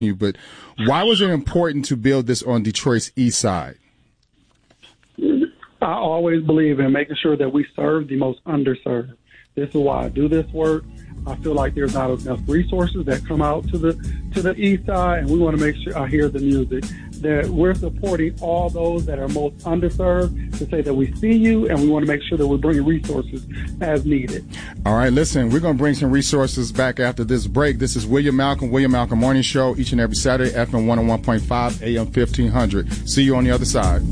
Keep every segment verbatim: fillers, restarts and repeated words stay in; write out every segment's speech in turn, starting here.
you, but why was it important to build this on Detroit's east side? I always believe in making sure that we serve the most underserved. This is why I do this work. I feel like there's not enough resources that come out to the to the east side, and we want to make sure I hear the music that we're supporting all those that are most underserved, to say that we see you, and we want to make sure that we're bringing resources as needed. All right, listen, we're going to bring some resources back after this break. This is William Malcolm, William Malcolm Morning Show, each and every Saturday, F M one oh one point five, A M fifteen hundred. See you on the other side.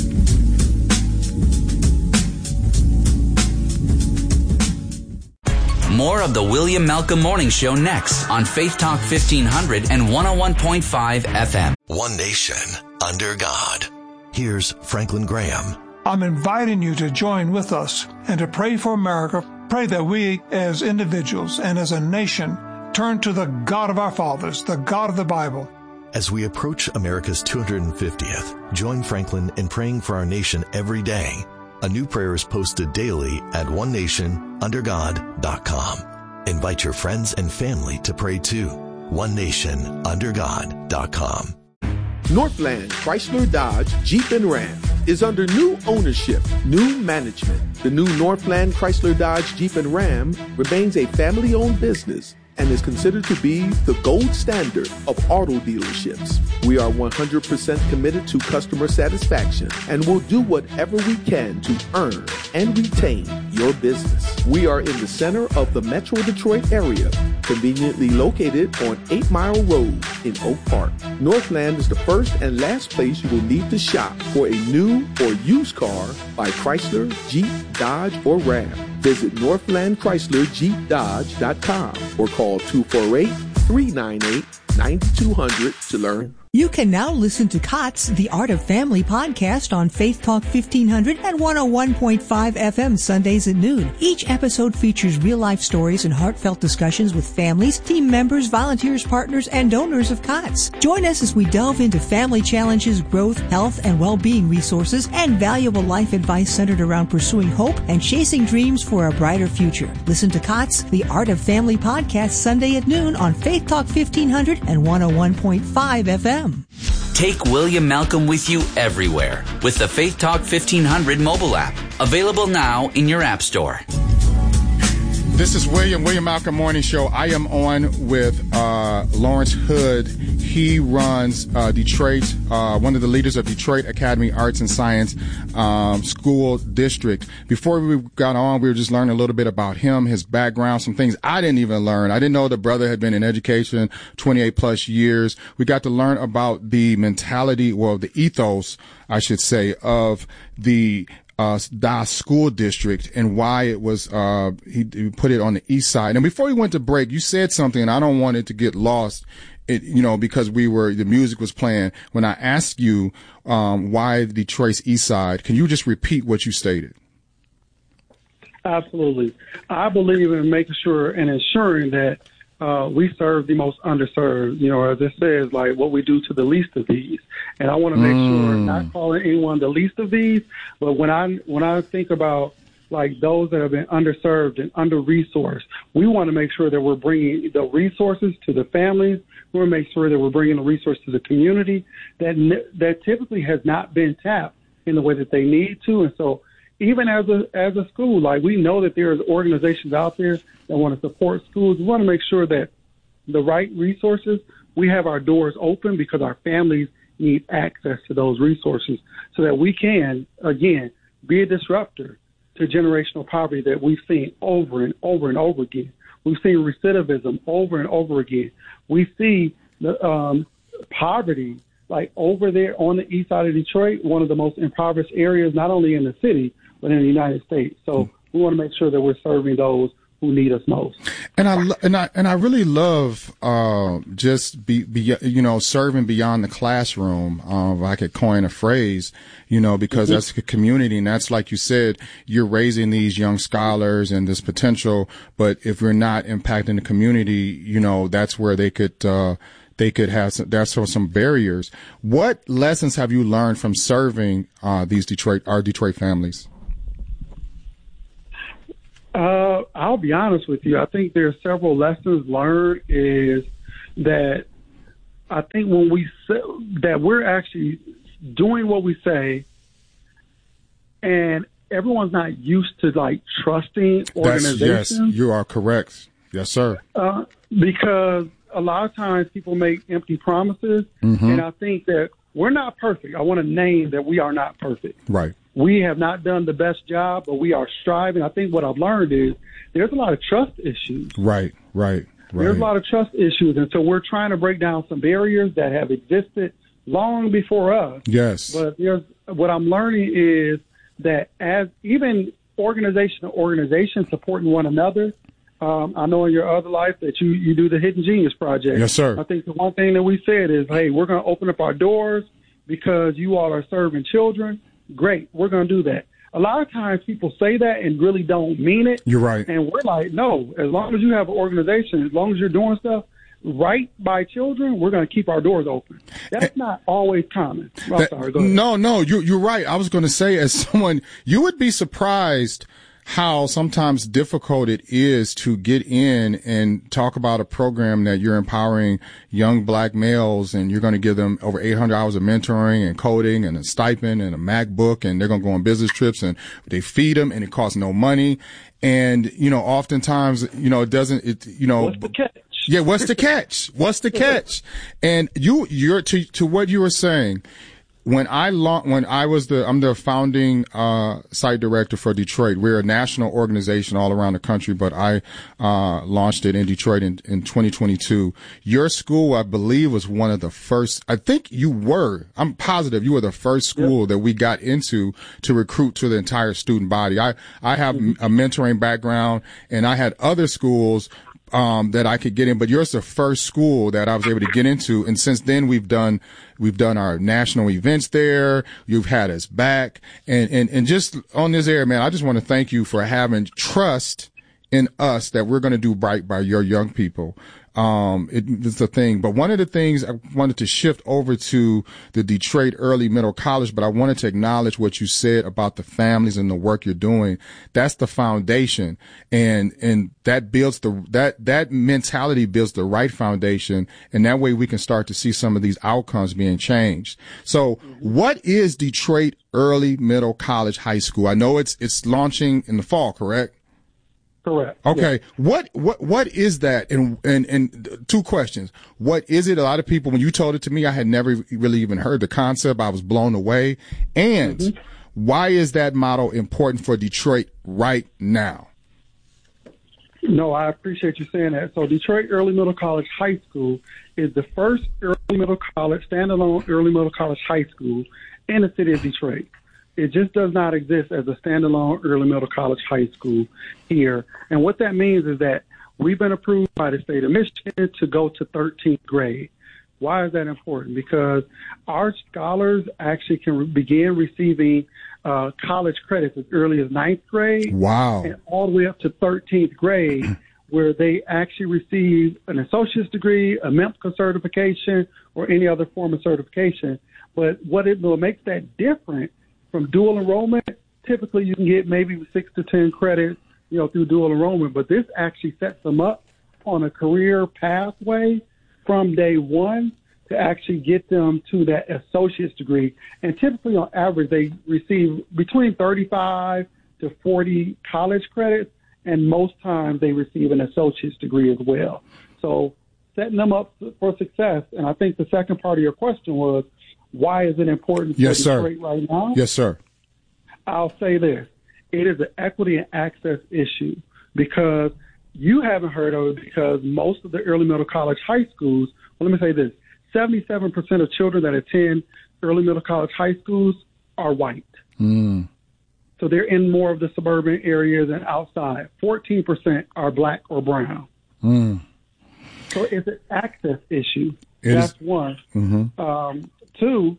More of the William Malcolm Morning Show next on Faith Talk fifteen hundred and one oh one point five F M. One nation under God. Here's Franklin Graham. I'm inviting you to join with us and to pray for America. Pray that we as individuals and as a nation turn to the God of our fathers, the God of the Bible. As we approach America's two hundred fiftieth, join Franklin in praying for our nation every day. A new prayer is posted daily at one nation under god dot com. Invite your friends and family to pray too. one nation under god dot com. Northland Chrysler Dodge Jeep and Ram is under new ownership, new management. The new Northland Chrysler Dodge Jeep and Ram remains a family-owned business and is considered to be the gold standard of auto dealerships. We are one hundred percent committed to customer satisfaction and will do whatever we can to earn and retain your business. We are in the center of the Metro Detroit area, conveniently located on eight mile Road in Oak Park. Northland is the first and last place you will need to shop for a new or used car by Chrysler, Jeep, Dodge, or Ram. Visit Northland Chrysler Jeep Dodge dot com or call two four eight, three nine eight, nine two zero zero to learn. You can now listen to Cots, The Art of Family podcast on Faith Talk fifteen hundred and one oh one point five F M Sundays at noon. Each episode features real-life stories and heartfelt discussions with families, team members, volunteers, partners, and donors of Cots. Join us as we delve into family challenges, growth, health, and well-being resources, and valuable life advice centered around pursuing hope and chasing dreams for a brighter future. Listen to Cots, The Art of Family podcast Sunday at noon on Faith Talk fifteen hundred and one oh one point five F M. Take William Malcolm with you everywhere with the Faith Talk fifteen hundred mobile app. Available now in your app store. This is William, William Malcolm Morning Show. I am on with uh, Lawrence Hood. He runs uh, Detroit, uh, one of the leaders of Detroit Academy Arts and Science um, School District. Before we got on, we were just learning a little bit about him, his background, some things I didn't even learn. I didn't know the brother had been in education twenty-eight plus years. We got to learn about the mentality, well, the ethos, I should say, of the Uh, Da School District and why it was, uh, he, he put it on the east side. And before we went to break, you said something and I don't want it to get lost, it, you know, because we were, the music was playing. When I asked you, um, why Detroit's east side, can you just repeat what you stated? Absolutely. I believe in making sure and ensuring that Uh, we serve the most underserved, you know, as it says, like what we do to the least of these. And I want to make mm. sure, not calling anyone the least of these, but when I when I think about like those that have been underserved and under-resourced, we want to make sure that we're bringing the resources to the families. We want to make sure that we're bringing the resources to the community that that typically has not been tapped in the way that they need to. And so even as a as a school, like we know that there's organizations out there that want to support schools. We want to make sure that the right resources, we have our doors open because our families need access to those resources so that we can, again, be a disruptor to generational poverty that we've seen over and over and over again. We've seen recidivism over and over again. We see the um, poverty like over there on the east side of Detroit, one of the most impoverished areas, not only in the city, but in the United States. So we want to make sure that we're serving those who need us most. And I and I and I really love uh, just be, be you know serving beyond the classroom. Uh, if I could coin a phrase, you know, because mm-hmm. that's a community, and that's like you said, you're raising these young scholars and this potential. But if we're not impacting the community, you know, that's where they could. Uh, They could have some, that's some barriers. What lessons have you learned from serving uh, these Detroit, our Detroit families? Uh, I'll be honest with you. I think there are several lessons learned is that I think when we say that we're actually doing what we say, and everyone's not used to like trusting organizations. That's, yes, you are correct. Yes, sir. Uh, because a lot of times people make empty promises, mm-hmm. and I think that we're not perfect. I want to name that we are not perfect. Right. We have not done the best job, but we are striving. I think what I've learned is there's a lot of trust issues. Right, right, right. There's a lot of trust issues, and so we're trying to break down some barriers that have existed long before us. Yes. But there's, what I'm learning is that as even organization to organization supporting one another, um, I know in your other life that you, you do the Hidden Genius Project. Yes, sir. I think the one thing that we said is, hey, we're going to open up our doors because you all are serving children. Great, we're going to do that. A lot of times people say that and really don't mean it. You're right. And we're like, no, as long as you have an organization, as long as you're doing stuff right by children, we're going to keep our doors open. That's not always common. I'm that, sorry, go ahead. No, no, you, you're right. I was going to say, as someone, you would be surprised how sometimes difficult it is to get in and talk about a program that you're empowering young black males, and you're going to give them over eight hundred hours of mentoring and coding and a stipend and a MacBook, and they're going to go on business trips, and they feed them, and it costs no money. And, you know, oftentimes, you know, it doesn't, it, you know. What's the catch? Yeah, what's the catch? What's the catch? And you, you're to, to what you were saying. When I la- when I was the I'm the founding uh site director for Detroit. We're a national organization all around the country, but I uh launched it in Detroit in, in twenty twenty-two. Your school, I believe, was one of the first. I think you were. I'm positive you were the first school yep. that we got into to recruit to the entire student body. I I have mm-hmm. a mentoring background, and I had other schools Um, that I could get in, but yours the first school that I was able to get into. And since then we've done, we've done our national events there. You've had us back, and, and, and just on this air, man, I just want to thank you for having trust in us that we're going to do right by your young people. Um, it, it's a thing. But one of the things I wanted to shift over to the Detroit Early Middle College, but I wanted to acknowledge what you said about the families and the work you're doing. That's the foundation. And, and that builds the, that, that mentality builds the right foundation. And that way we can start to see some of these outcomes being changed. So what is Detroit Early Middle College High School? I know it's, it's launching in the fall, correct? Correct. Okay. Yeah. What, what, what is that? And, and, and two questions. What is it? A lot of people, when you told it to me, I had never really even heard the concept. I was blown away. And mm-hmm. why is that model important for Detroit right now? No, I appreciate you saying that. So Detroit Early Middle College High School is the first early middle college, standalone early middle college high school in the city of Detroit. It just does not exist as a standalone early middle college high school here. And what that means is that we've been approved by the state of Michigan to go to thirteenth grade. Why is that important? Because our scholars actually can begin receiving uh, college credits as early as ninth grade. Wow. And all the way up to thirteenth grade, where they actually receive an associate's degree, a MEMCA certification, or any other form of certification. But what it will make that different from dual enrollment, typically you can get maybe six to ten credits, you know, through dual enrollment. But this actually sets them up on a career pathway from day one to actually get them to that associate's degree. And typically, on average, they receive between thirty-five to forty college credits, and most times they receive an associate's degree as well. So setting them up for success. And I think the second part of your question was, why is it important for yes, Detroit sir. right now? Yes, sir. I'll say this. It is an equity and access issue because you haven't heard of it because most of the early middle college high schools, well, let me say this, seventy-seven percent of children that attend early middle college high schools are white. Mm. So they're in more of the suburban areas and outside. fourteen percent are black or brown. Mm. So it's an access issue. It That's is. one. Mm-hmm. Um, two,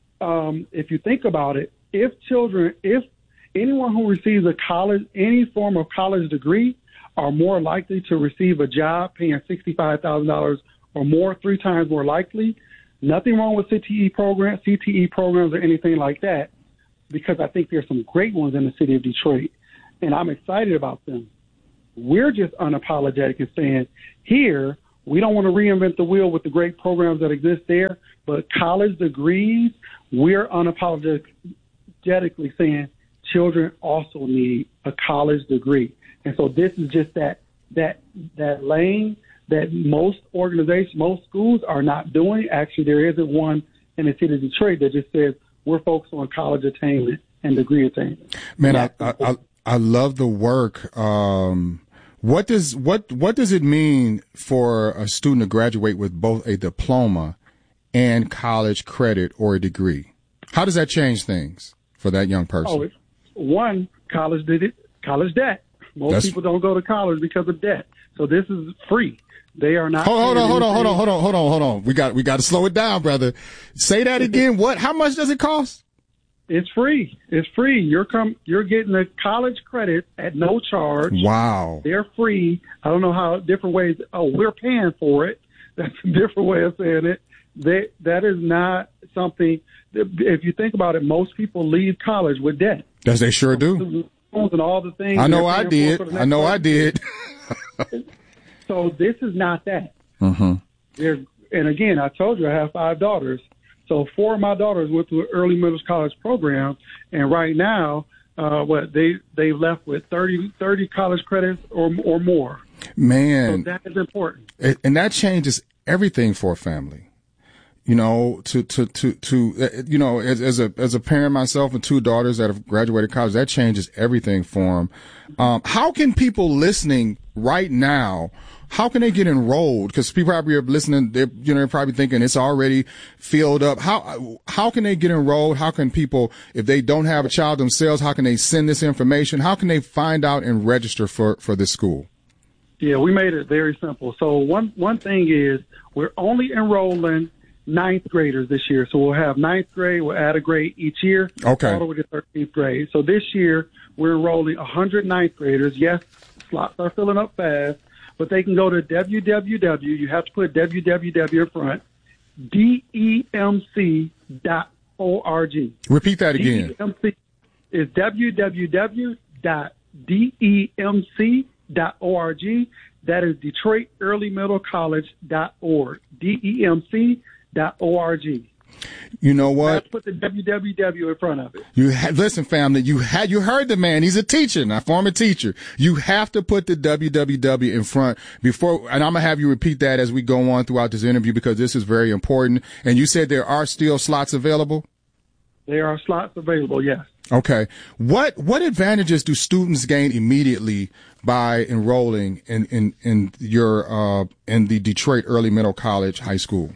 um, if you think about it, if children, if anyone who receives a college, any form of college degree are more likely to receive a job paying sixty-five thousand dollars or more, three times more likely. Nothing wrong with C T E programs, C T E programs or anything like that, because I think there's some great ones in the city of Detroit, and I'm excited about them. We're just unapologetic and saying, here, we don't want to reinvent the wheel with the great programs that exist there, but college degrees, we're unapologetically saying children also need a college degree. And so this is just that that that lane that most organizations, most schools are not doing. Actually, there isn't one in the city of Detroit that just says we're focused on college attainment and degree attainment. Man, I, I, I, I love the work. Um, what does what what does it mean for a student to graduate with both a diploma and college credit or a degree? How does that change things for that young person? Oh, it's, one, college did it, college debt. Most That's, people don't go to college because of debt. So this is free. They are not. Hold, hold on, hold on, hold on, hold on, hold on, hold on. We got we got to slow it down, brother. Say that again. What? How much does it cost? It's free. It's free. You're come. You're getting a college credit at no charge. Wow. They're free. I don't know how different ways. Oh, we're paying for it. That's a different way of saying it. They, that is not something. If you think about it, most people leave college with debt. Yes, they sure do. And all the things. I know I did. I know I did. So this is not that. Mm-hmm. They're, and again, I told you I have five daughters. So four of my daughters went through an early middle college program, and right now, uh, what they they left with thirty, thirty college credits or or more. Man, so that is important, it, and that changes everything for a family. You know, to to to to uh, you know, as, as a as a parent myself and two daughters that have graduated college, that changes everything for them. Um, how can people listening right now? How can they get enrolled? Because people probably are listening. They're, you know, they're probably thinking it's already filled up. How how can they get enrolled? How can people, if they don't have a child themselves, how can they send this information? How can they find out and register for, for this school? Yeah, we made it very simple. So one one thing is we're only enrolling ninth graders this year. So we'll have ninth grade. We'll add a grade each year. Okay. All the way to thirteenth grade. So this year we're enrolling one hundred ninth graders. Yes, slots are filling up fast. But they can go to w w w. You have to put w w w in front. D E M C dot org. Repeat that again. D E M C is w w w dot d e m c dot org. That is Detroit Early Middle College dot org. D E M C dot org. You know what? Let's put the w w w in front of it. You ha- listen, family. You had you heard the man. He's a teacher, not former teacher. You have to put the w w w in front before, and I'm gonna have you repeat that as we go on throughout this interview because this is very important. And you said there are still slots available. There are slots available. Yes. Okay. What what advantages do students gain immediately by enrolling in in in your uh in the Detroit Early Middle College High School?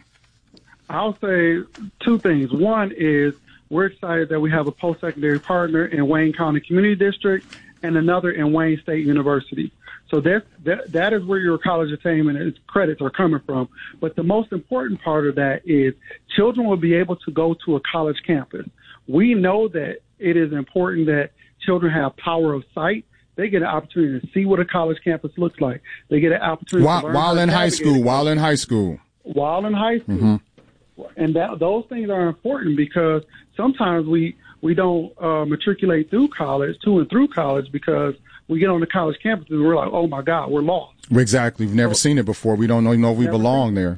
I'll say two things. One is we're excited that we have a post-secondary partner in Wayne County Community District and another in Wayne State University. So that, that, that is where your college attainment and credits are coming from. But the most important part of that is children will be able to go to a college campus. We know that it is important that children have power of sight. They get an opportunity to see what a college campus looks like. They get an opportunity while, to learn while how in to high school, while in high school. While in high school. Mm-hmm. And that, those things are important because sometimes we, we don't uh, matriculate through college, to and through college, because we get on the college campus and we're like, oh, my God, we're lost. Exactly. We've never so, seen it before. We don't even know if we belong there.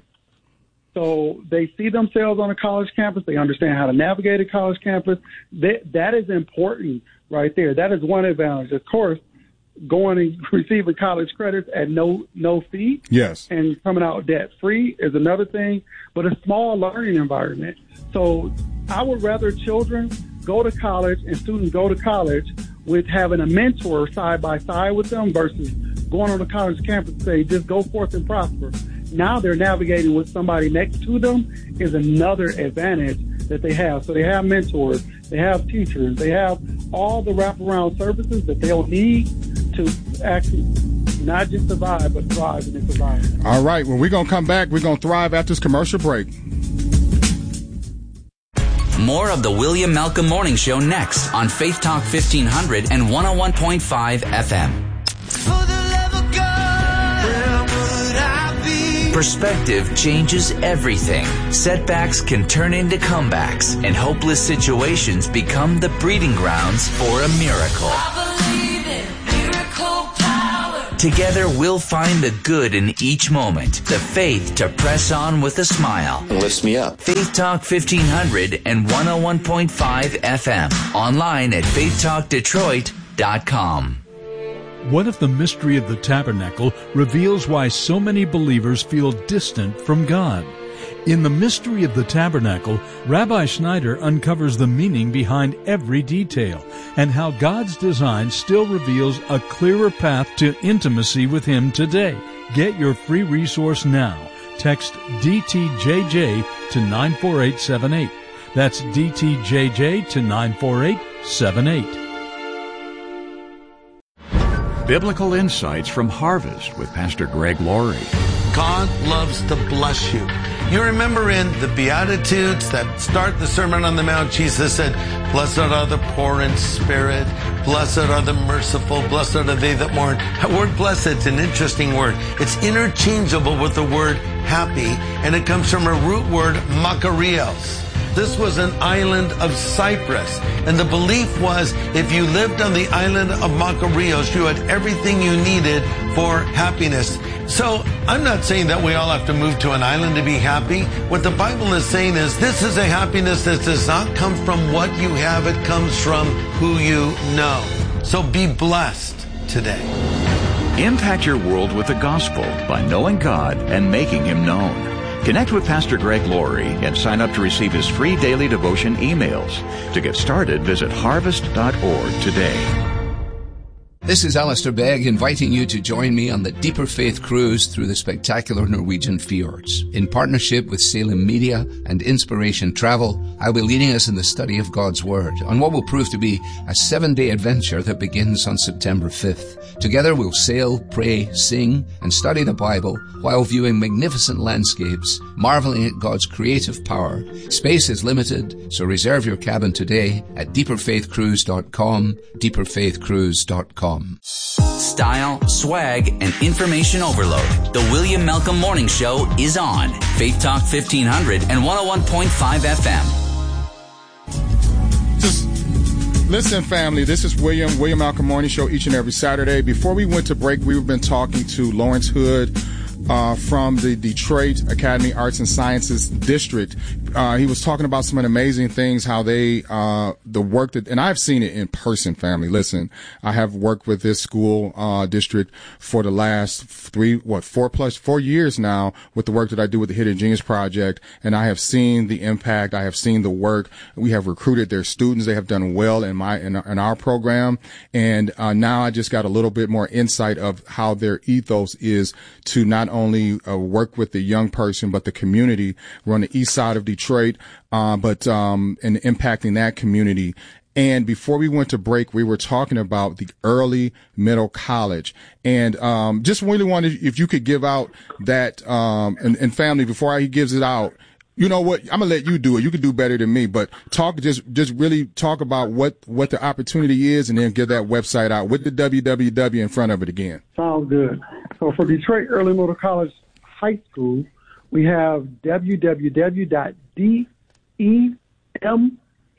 So they see themselves on a college campus. They understand how to navigate a college campus. That, that is important right there. That is one advantage. Of course, going and receiving college credits at no no fee, yes, and coming out debt free is another thing. But a small learning environment. So I would rather children go to college and students go to college with having a mentor side by side with them versus going on the college campus and say just go forth and prosper. Now they're navigating with somebody next to them is another advantage that they have. So they have mentors, they have teachers, they have all the wraparound services that they'll need to actually not just survive, but thrive in this environment. All right. Well, we're going to come back. We're going to thrive after this commercial break. More of the William Malcolm Morning Show next on Faith Talk fifteen hundred and one oh one point five F M. Perspective changes everything. Setbacks can turn into comebacks, and hopeless situations become the breeding grounds for a miracle. I believe in miracle power. Together, we'll find the good in each moment, the faith to press on with a smile. It lifts me up. Faith Talk fifteen hundred and one oh one point five F M. Online at faith talk detroit dot com. What if the mystery of the tabernacle reveals why so many believers feel distant from God? In The Mystery of the Tabernacle, Rabbi Schneider uncovers the meaning behind every detail and how God's design still reveals a clearer path to intimacy with Him today. Get your free resource now. Text D T J J to nine four eight seven eight. That's D T J J to nine four eight seven eight. Biblical Insights from Harvest with Pastor Greg Laurie. God loves to bless you. You remember in the Beatitudes that start the Sermon on the Mount, Jesus said, "Blessed are the poor in spirit, blessed are the merciful, blessed are they that mourn." That word blessed is an interesting word. It's interchangeable with the word happy, and it comes from a root word, makarios. This was an island of Cyprus, and the belief was if you lived on the island of Makarios, you had everything you needed for happiness. So I'm not saying that we all have to move to an island to be happy. What the Bible is saying is this is a happiness that does not come from what you have, it comes from who you know. So be blessed today. Impact your world with the gospel by knowing God and making Him known. Connect with Pastor Greg Laurie and sign up to receive his free daily devotion emails. To get started, visit harvest dot org today. This is Alistair Begg inviting you to join me on the Deeper Faith Cruise through the spectacular Norwegian fjords. In partnership with Salem Media and Inspiration Travel, I'll be leading us in the study of God's Word on what will prove to be a seven-day adventure that begins on September fifth. Together we'll sail, pray, sing, and study the Bible while viewing magnificent landscapes, marveling at God's creative power. Space is limited, so reserve your cabin today at deeper faith cruise dot com, deeper faith cruise dot com. Style, swag, and information overload. The William Malcolm Morning Show is on Faith Talk fifteen hundred and one oh one point five F M. Just listen, family. This is William William Malcolm Morning Show each and every Saturday. Before we went to break, we've been talking to Lawrence Hood uh, from the Detroit Academy Arts and Sciences District. Uh, he was talking about some amazing things, how they, uh, the work that, and I've seen it in person, family. Listen, I have worked with this school, uh, district for the last three, what, four plus, four years now with the work that I do with the Hidden Genius Project. And I have seen the impact. I have seen the work. We have recruited their students. They have done well in my, in our, in our program. And, uh, now I just got a little bit more insight of how their ethos is to not only uh, work with the young person, but the community. We're on the east side of Detroit. Detroit, uh, but, um, and impacting that community. And before we went to break, we were talking about the early middle college. And, um, just really wanted, if you could give out that, um, and, and family, before he gives it out, you know what? I'm going to let you do it. You can do better than me, but talk, just, just really talk about what, what the opportunity is and then give that website out with the W W W in front of it again. Sounds good. So for Detroit Early Middle College High School, we have w w w dot d e m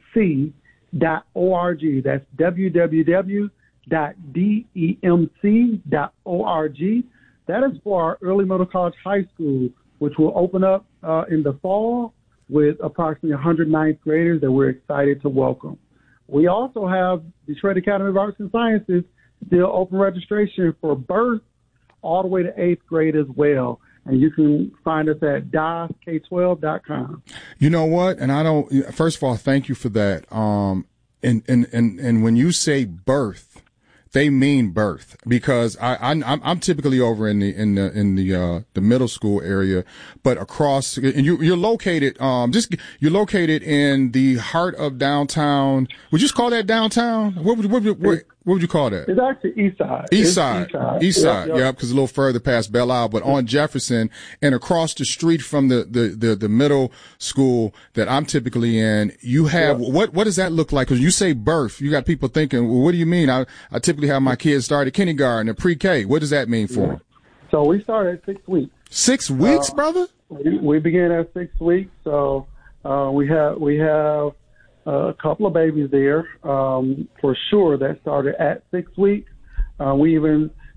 c dot org. That's w w w dot d e m c dot org. That is for our early middle college high school, which will open up uh, in the fall with approximately one hundred ninth graders that we're excited to welcome. We also have Detroit Academy of Arts and Sciences still open registration for birth all the way to eighth grade as well. And you can find us at D A S K twelve dot com. You know what? And I don't, first of all, thank you for that. Um, and, and, and, and when you say birth, they mean birth, because I, I, I'm, I'm typically over in the, in the, in the, uh, the middle school area, but across, and you, you're located, um, just, you're located in the heart of downtown. Would you just call that downtown? What would, what would, what, what would you call that? It's actually east side. East side. East side. East side. Yep, Yeah, yep. because a little further past Belle Isle, but on Jefferson and across the street from the, the, the, the middle school that I'm typically in, you have, yep. what, what does that look like? Because you say birth, you got people thinking, well, what do you mean? I, I typically have my kids start at kindergarten or pre-K. What does that mean for Yeah. them? So we start at six weeks. Six weeks, uh, brother? We, we begin at six weeks. So, uh, we have, we have, Uh, a couple of babies there, um, for sure, that started at six weeks. Uh, we even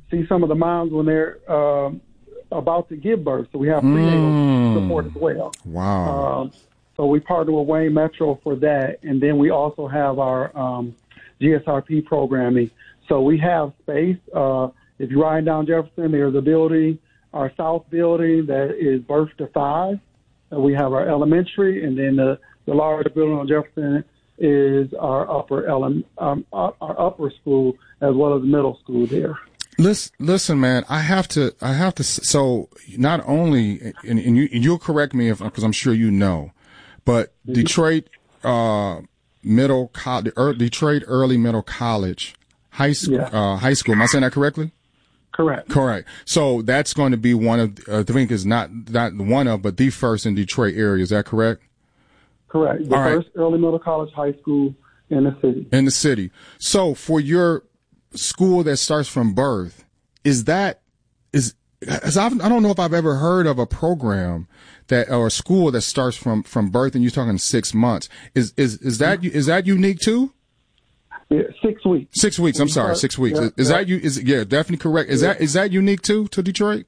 see some of the moms when they're um, about to give birth. So we have prenatal Mm. support as well. Wow. Um, so we partner with Wayne Metro for that. And then we also have our um, G S R P programming. So we have space. Uh, if you're riding down Jefferson, there's a building, our south building that is birth to five. And we have our elementary, and then the, the large building on Jefferson is our upper ele- um, our upper school as well as middle school there. Listen, listen, man. I have to. I have to. So not only, and, and you, and you'll correct me if, because I'm sure you know, but mm-hmm. Detroit uh, Middle College, Detroit Early Middle College, high school. Yeah. Uh, high school. Am I saying that correctly? Correct. Correct. So that's going to be one of. Uh, I think is not not one of, but the first in Detroit area. Is that correct? Correct. The All first right. early middle college high school in the city. In the city. So for your school that starts from birth, is that is as I've, I don't know if I've ever heard of a program that or a school that starts from from birth, and you're talking six months. Is is is that is that unique too? Yeah, six weeks. Six weeks. I'm sorry, six weeks. Yeah, is yeah. that you? Is yeah, definitely correct. Is Yeah. that is that unique too to Detroit?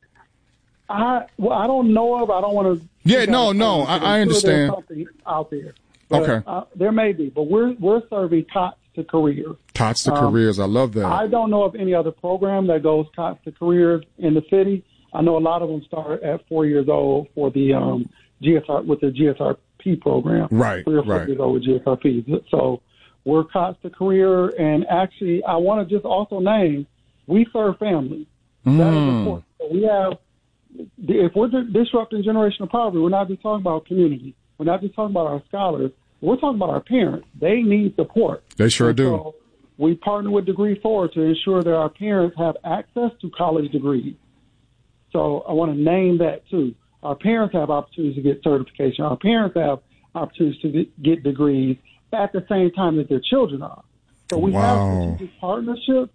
I well, I don't know of. I don't want to. Yeah, no, no. I, I understand. There's something out there. But, Okay. Uh, there may be, but we're we're serving COTS to careers. Tots to Um, careers. I love that. I don't know of any other program that goes COTS to careers in the city. I know a lot of them start at four years old for the um, G S R with the G S R P program. Right, Three or four right. years old with G S R P. So we're COTS to career, and actually, I want to just also name we serve families. That is Mm. important. So we have. If we're di- disrupting generational poverty, we're not just talking about community. We're not just talking about our scholars. We're talking about our parents. They need support. They sure And do. So we partner with Degree Forward to ensure that our parents have access to college degrees. So I want to name that too. Our parents have opportunities to get certification. Our parents have opportunities to get- get degrees at the same time that their children are. So we Wow. have strategic partnerships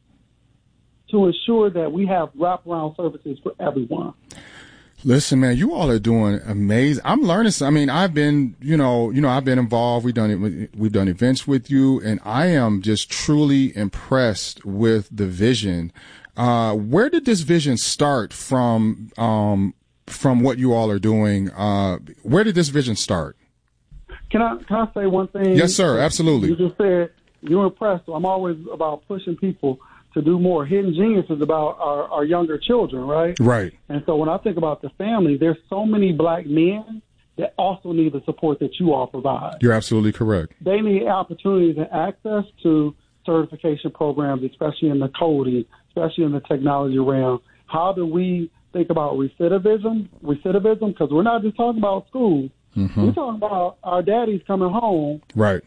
to ensure that we have wraparound services for everyone. Listen, man, you all are doing amazing. I'm learning. some- I mean, I've been, you know, you know, I've been involved. We've done it. We've done events with you, and I am just truly impressed with the vision. Uh, where did this vision start from? Um, from what you all are doing, uh, where did this vision start? Can I can I say one thing? Yes, sir. Absolutely. You just said you're impressed. So I'm always about pushing people to do more. Hidden Genius is about our, our younger children, right? Right. And so when I think about the family, there's so many black men that also need the support that you all provide. You're absolutely correct. They need opportunities and access to certification programs, especially in the coding, especially in the technology realm. How do we think about recidivism? Recidivism, because we're not just talking about school. Mm-hmm. We're talking about our daddies coming home. Right.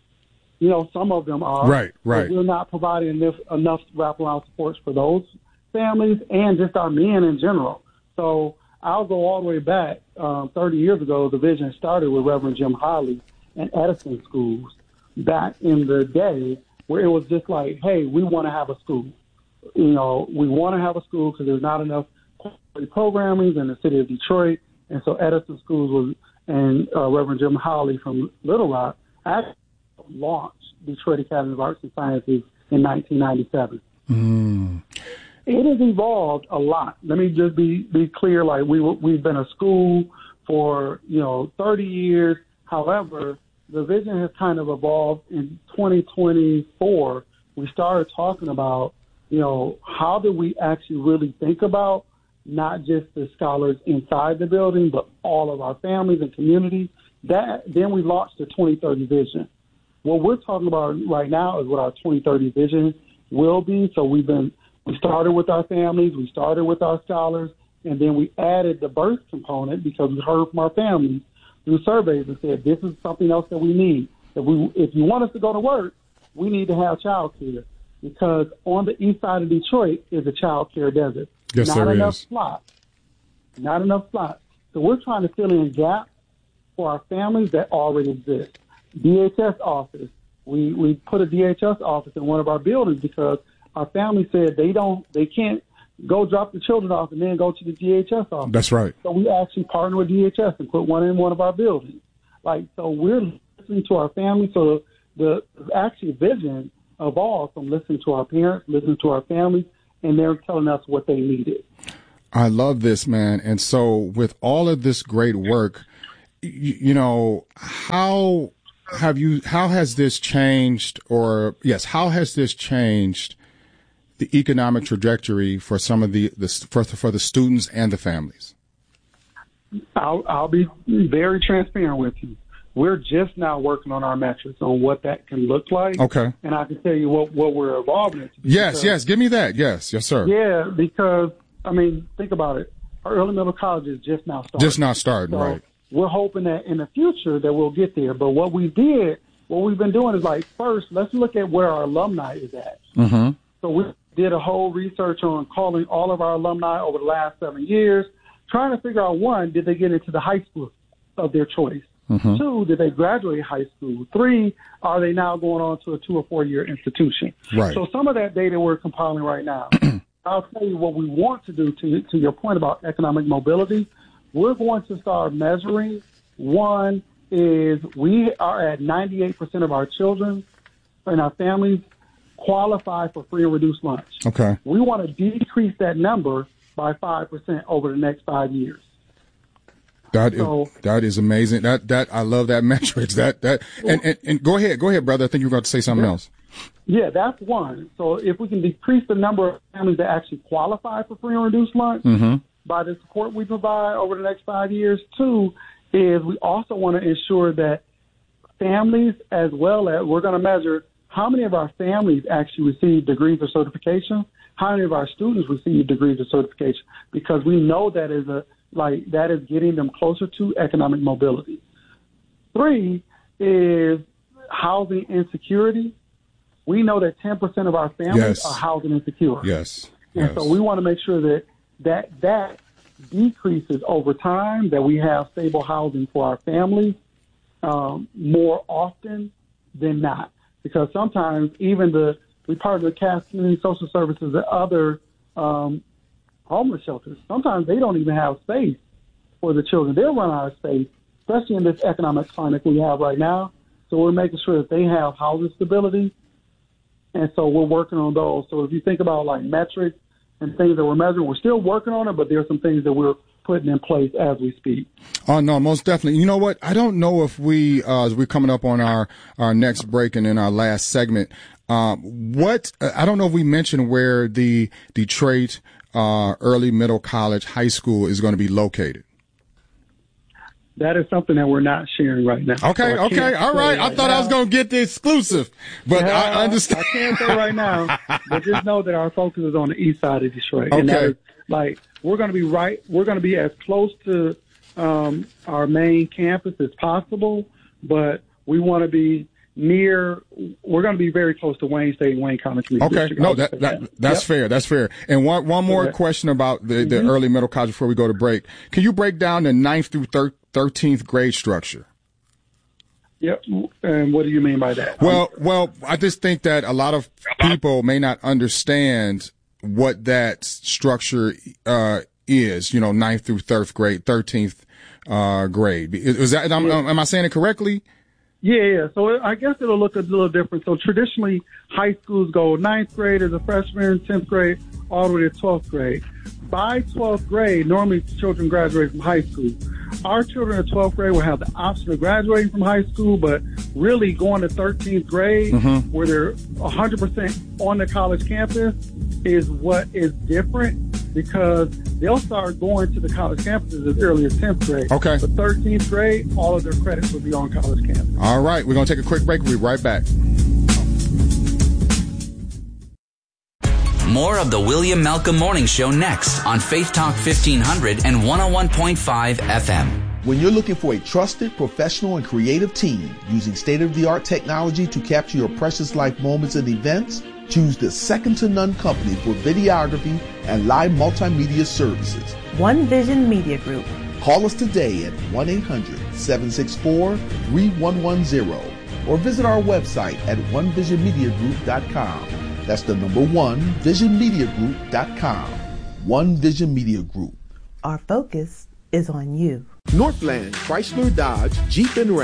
You know, some of them are. Right, right. But we're not providing enough, enough wraparound supports for those families and just our men in general. So I'll go all the way back. Um, thirty years ago, the vision started with Reverend Jim Holly and Edison schools back in the day where it was just like, hey, we want to have a school. You know, we want to have a school because there's not enough quality programming in the city of Detroit. And so Edison schools was, and uh, Reverend Jim Holly from Little Rock actually launched Detroit Academy of Arts and Sciences in nineteen ninety-seven. Mm. It has evolved a lot. Let me just be, be clear. Like we we've been a school for you know thirty years. However, the vision has kind of evolved. In twenty twenty-four, we started talking about you know how do we actually really think about not just the scholars inside the building, but all of our families and communities. That then we launched the twenty thirty vision. What we're talking about right now is what our twenty thirty vision will be. So we've been, we started with our families, we started with our scholars, and then we added the birth component because we heard from our families through surveys and said, this is something else that we need. If we, if you want us to go to work, we need to have child care because on the east side of Detroit is a child care desert. Yes, Not there enough is. slots. Not enough slots. So we're trying to fill in gaps for our families that already exist. D H S office. We we put a D H S office in one of our buildings because our family said they don't they can't go drop the children off and then go to the D H S office. That's right. So we actually partner with D H S and put one in one of our buildings. Like so we're listening to our families. So the, the actual vision evolved from listening to our parents, listening to our families, and they're telling us what they needed. I love this, man. And so with all of this great work, you, you know, how have you, how has this changed or yes, how has this changed the economic trajectory for some of the, the for, for the students and the families? I'll, I'll be very transparent with you. We're just now working on our metrics on what that can look like. Okay. And I can tell you what, what we're evolving it to. Yes, because, yes. Give me that. Yes, yes, sir. Yeah, because, I mean, think about it. Our early middle college is just now starting. Just now starting, so right. We're hoping that in the future that we'll get there. But what we did, what we've been doing is like, first, let's look at where our alumni is at. Mm-hmm. So we did a whole research on calling all of our alumni over the last seven years, trying to figure out, one, did they get into the high school of their choice? Mm-hmm. Two, did they graduate high school? Three, are they now going on to a two or four year institution? Right. So some of that data we're compiling right now. I'll tell you what we want to do to, to your point about economic mobility. We're going to start measuring. One is we are at ninety-eight percent of our children and our families qualify for free and reduced lunch. Okay. We want to decrease that number by five percent over the next five years. That so, is that is amazing. That that I love that metrics. That that and, and, and go ahead, go ahead, brother. I think you were about to say something yeah. else. Yeah, that's one. So if we can decrease the number of families that actually qualify for free and reduced lunch mm-hmm. by the support we provide over the next five years, two is we also want to ensure that families, as well as we're going to measure how many of our families actually receive degrees of certification, how many of our students receive degrees of certification, because we know that is a like that is getting them closer to economic mobility. Three is housing insecurity. We know that ten percent of our families yes. are housing insecure. Yes. And yes. so we want to make sure that, that that decreases over time, that we have stable housing for our families um, more often than not. Because sometimes even the, we partner with Cass Community Social Services and other um, homeless shelters. Sometimes they don't even have space for the children. They'll run out of space, especially in this economic climate we have right now. So we're making sure that they have housing stability. And so we're working on those. So if you think about like metrics and things that we're measuring, we're still working on it, but there's some things that we're putting in place as we speak. Oh, no, most definitely. You know what? I don't know if we, uh, as we're coming up on our, our next break and in our last segment, um, what, I don't know if we mentioned where the Detroit uh, early middle college high school is going to be located. That is something that we're not sharing right now. Okay, so okay, all right. right I thought now. I was going to get the exclusive, but yeah, I understand. I can't say right now, but just know that our focus is on the east side of Detroit. Okay. And that is, like, we're going to be right, we're going to be as close to um, our main campus as possible, but we want to be near, we're going to be very close to Wayne State and Wayne County Community Okay, District. no, that, that that's yep. fair. That's fair. And one one more okay. question about the, the mm-hmm. early middle college before we go to break. Can you break down the ninth through thirteenth grade structure? Yep. And what do you mean by that? Well, well, I just think that a lot of people may not understand what that structure uh, is. You know, ninth through third grade, thirteenth uh, grade. Is that? Am, am I saying it correctly? Yeah, yeah. So I guess it'll look a little different. So traditionally, high schools go ninth grade as a freshman, tenth grade, all the way to twelfth grade. By twelfth grade, normally children graduate from high school. Our children in twelfth grade will have the option of graduating from high school, but really going to thirteenth grade, mm-hmm. where they're one hundred percent on the college campus, is what is different, because they'll start going to the college campuses as early as tenth grade. Okay. But thirteenth grade, all of their credits will be on college campus. All right. We're going to take a quick break. We'll be right back. More of the William Malcolm Morning Show next on Faith Talk fifteen hundred and one oh one point five F M. When you're looking for a trusted, professional, and creative team using state-of-the-art technology to capture your precious life moments and events, choose the second-to-none company for videography and live multimedia services. One Vision Media Group. Call us today at one eight hundred, seven six four, three one one zero or visit our website at one vision media group dot com. That's the number one, vision media group dot com. One Vision Media Group. Our focus is on you. Northland Chrysler Dodge Jeep and Ram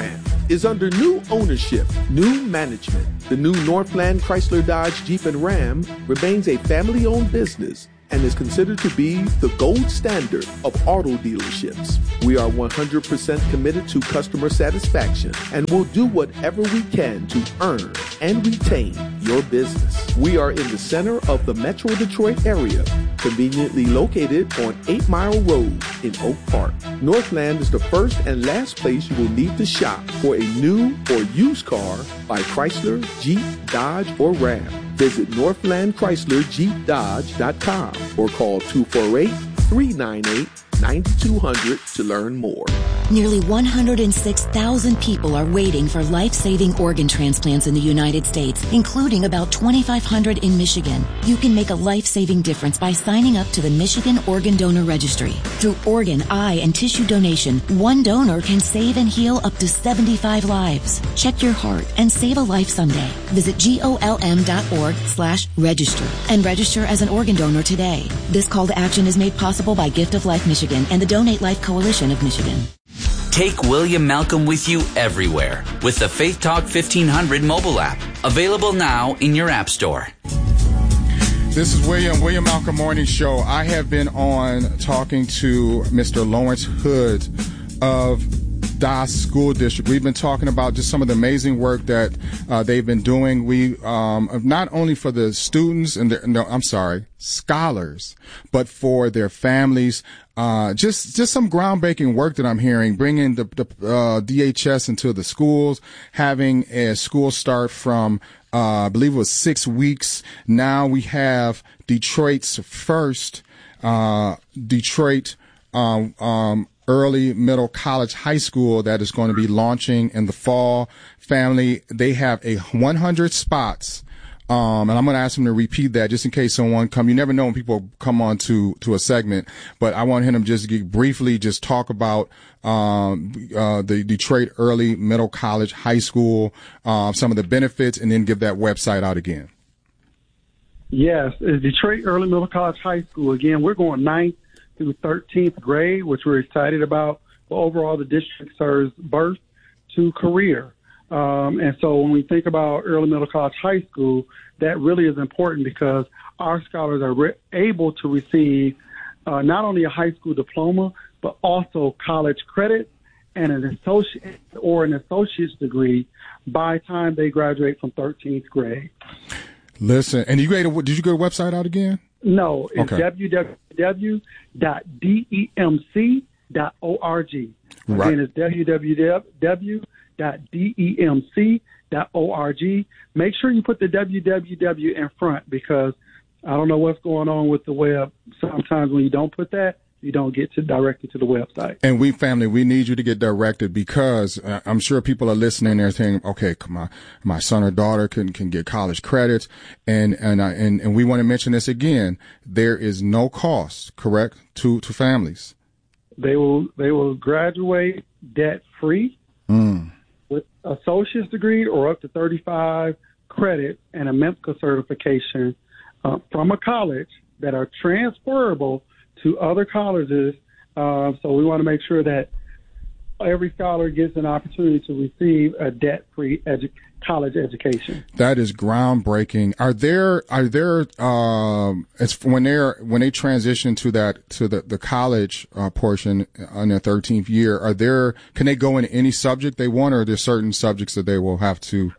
is under new ownership, new management. The new Northland Chrysler Dodge Jeep and Ram remains a family-owned business and is considered to be the gold standard of auto dealerships. We are one hundred percent committed to customer satisfaction and will do whatever we can to earn and retain your business. We are in the center of the Metro Detroit area, conveniently located on eight Mile Road in Oak Park. Northland is the first and last place you will need to shop for a new or used car by Chrysler, Jeep, Dodge, or Ram. Visit Northland Chrysler Jeep Dodge dot com or call two four eight, three nine eight, nine two zero zero to learn more. Nearly one hundred six thousand people are waiting for life-saving organ transplants in the United States, including about twenty-five hundred in Michigan. You can make a life-saving difference by signing up to the Michigan Organ Donor Registry. Through organ, eye, and tissue donation, one donor can save and heal up to seventy-five lives. Check your heart and save a life someday. Visit G O L M dot org slash register and register as an organ donor today. This call to action is made possible by Gift of Life Michigan and the Donate Life Coalition of Michigan. Take William Malcolm with you everywhere with the Faith Talk fifteen hundred mobile app. Available now in your app store. This is William, William Malcolm Morning Show. I have been on talking to Mister Lawrence Hood of D A S School District. We've been talking about just some of the amazing work that uh, they've been doing. We um, not only for the students and their, no, I'm sorry, scholars, but for their families. Uh, just, just some groundbreaking work that I'm hearing, bringing the, the, uh, D H S into the schools, having a school start from, uh, I believe it was six weeks. Now we have Detroit's first, uh, Detroit, um, um, early, middle, college, high school that is going to be launching in the fall. Family, they have a one hundred spots. Um, and I'm going to ask him to repeat that just in case someone come. You never know when people come on to, to a segment, but I want him to just get, briefly just talk about, um, uh, the Detroit early, middle, college, high school, um, some of the benefits, and then give that website out again. Yes, Detroit early, middle, college, high school. Again, we're going ninth through thirteenth grade, which we're excited about. But overall, the district serves birth to career. Um, and so when we think about early, middle, college, high school, that really is important because our scholars are re- able to receive uh, not only a high school diploma, but also college credit and an associate or an associate's degree by the time they graduate from thirteenth grade. Listen, and you did you go to the website out again? No, it's okay. w w w dot d e m c dot org. Right. Again, it's w w w dot d e m c dot org. Make sure you put the w w w in front because I don't know what's going on with the web. Sometimes when you don't put that, you don't get to directed to the website. And we, family, we need you to get directed because uh, I'm sure people are listening there thinking, okay, my my son or daughter can can get college credits, and and uh, and and we want to mention this again. There is no cost, correct, to to families. They will they will graduate debt free. Mm. With associate's degree or up to thirty-five credits and a medical certification uh, from a college that are transferable to other colleges. Uh, so we want to make sure that every scholar gets an opportunity to receive a debt-free edu- college education. That is groundbreaking. Are there are there um, it's when they're when they transition to that to the the college uh, portion on their thirteenth year? Are there can they go into any subject they want, or are there certain subjects that they will have to?